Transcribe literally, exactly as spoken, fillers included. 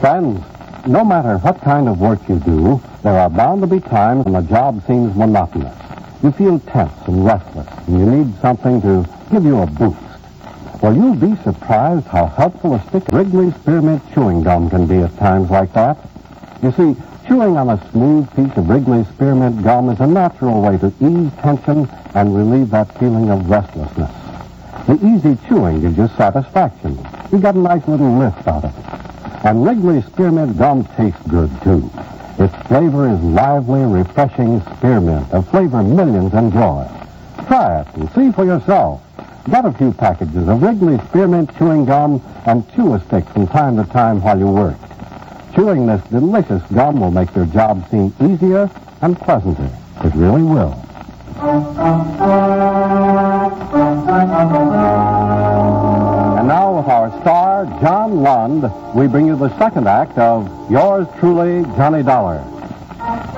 Friends, no matter what kind of work you do, there are bound to be times when the job seems monotonous. You feel tense and restless, and you need something to give you a boost. Well, you'll be surprised how helpful a stick of Wrigley Spearmint chewing gum can be at times like that. You see, chewing on a smooth piece of Wrigley Spearmint gum is a natural way to ease tension and relieve that feeling of restlessness. The easy chewing gives you satisfaction. You get a nice little lift out of it. And Wrigley Spearmint gum tastes good, too. Its flavor is lively, refreshing spearmint, a flavor millions enjoy. Try it and see for yourself. Get a few packages of Wrigley Spearmint chewing gum and chew a stick from time to time while you work. Chewing this delicious gum will make your job seem easier and pleasanter. It really will. And now with our star, John Lund, we bring you the second act of Yours Truly, Johnny Dollar.